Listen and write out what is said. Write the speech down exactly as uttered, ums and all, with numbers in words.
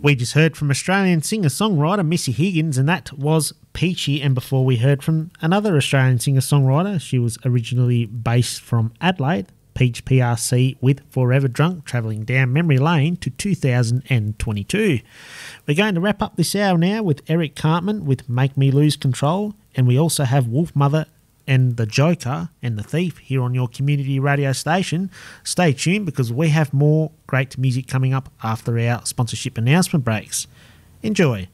We just heard from Australian singer-songwriter Missy Higgins, and that was Peachy. And before we heard from another Australian singer-songwriter, she was originally based from Adelaide, Peach P R C with Forever Drunk, travelling down memory lane to two thousand twenty-two. We're going to wrap up this hour now with Eric Cartman with Make Me Lose Control, and we also have Wolfmother and The Joker and The Thief here on your community radio station. Stay tuned because we have more great music coming up after our sponsorship announcement breaks. Enjoy.